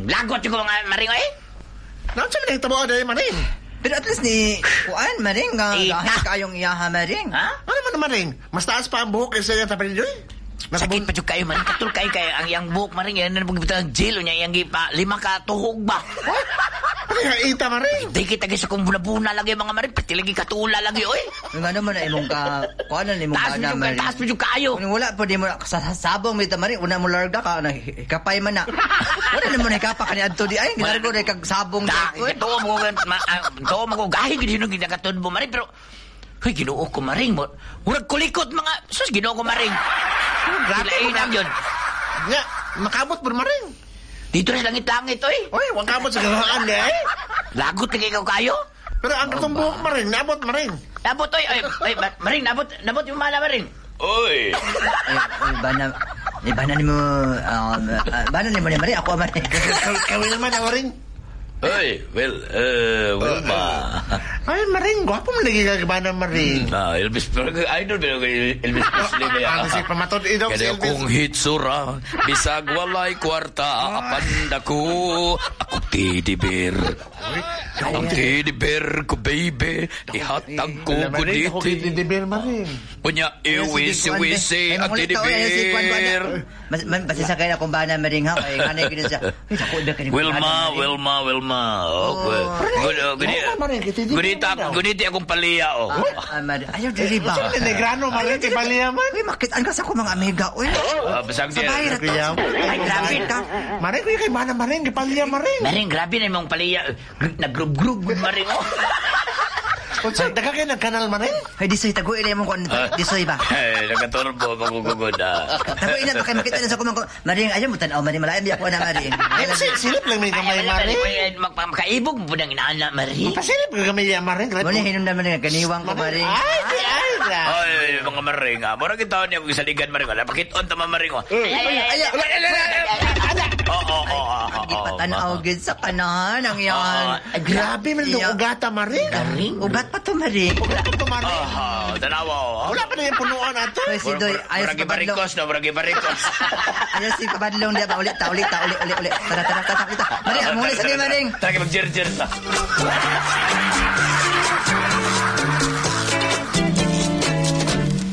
Lagot yung mga maring, eh. Naunsa man nahitabo ada maring? Pero at least ni kuan maring gahit kayong iyaha maring. Ha? Ano man maring? Mas taas pa ang buhok kaysa yung tapalidoy. Sakit pa dyan kayo, maring. Katul kayo ang yang buhok, maring. Yan na pagkita ng jail niya. Yang gipa, 5 ka tuhog ba? Ano yung ita maring? Di kita gisa kung buna-buna lagi mga maring. Pati lagi katula lagi, oy. Yung ano man na imong ka, kuan na imong ka na maring. Taas pa dyan kayo. Kung wala po di mo sa sabong may tamaring, una mo larga ka, kapay man na. Wala na mo na ikapa ka ni Adto di ay, ginargo na kag sabong da. Ito mo ko gahi gino ginakatod mo maring. Pero, huy, ginoo ko maring. Murag kulikot mga, sus, ginoo ko maring. Grabe inang yun. Nga, makabot po maring. Dito rin langit-langit, oy. Oy, wang kabot sa gahaan di ay. Lagot na kayo kayo. Pero ang katong buhok maring, nabot maring. Nabot, oy. Ay, maring, nabot yung mala maring. Oy! Bana ni mo, bana ni mo ni maring, ako maring. Kawin naman na maring. Oy, Wilma. Ay, maring, gwapo mo lagi kagabana maring. Elvis, idol ba yung Elvis Presley ba yan? Ano si pamatod idong si Kaya Elvis? kung hitsura, bisag walay kwarta, apanda ko, ako tidibir. Ang tidibir ko, baby, ihatag ko Maring, ako guditi. kitidibir maring. Unya, iwisi-wisi ang tidibir. Basta sa kaya kung bana maring ha, kaya kanay gina siya. Ay, ako iba ka ni Wilma. Guniti akong paliya, oh. Ayaw, dili ba? Saan negrano maring, kay paliyaman? Uy, makitaan ka sa ko mga amiga. Uy, Basag sa din. bahay na to. Kuya. Ay, grabe ka. Maring, kuya kay bana maring, kay paliya maring. Maring, grabe na yung paliya. Nag-grub-grub maring, oh. Kung saan, daga kayo nagkanal maring? Ay, disoy, taguin na mo kung disoy ba? Ay, nakaturbo, magugugod, Taguin na, baka makita na sa kumang maring, ayaw mo tanaw, maring, malayan biya ko na maring. Ay, silip lang may gamay maring. Makaibog mo nang inaana, maring. Pasilip ka gamay ya maring. Muna, hinong naman nga, kaniwang ko maring. Ay, mga maring, Mura kita niya kung isaligan maring, pakiton tama maring, Ipatanaw gid sa kanahan ang yan. Grabe man itong ugata maring. Ugat pa to maring. Ugat pa maring. Tanawa, Wala pa na yung punuan ato. Ay, si Doy, ayos Muragi ka badlong. barikos, no? Muragi barikos. Ayos si kabadlong diya ba? Ulit. Tara. Maring, amuli sa di maring. Tara, mag-jer-jer ta.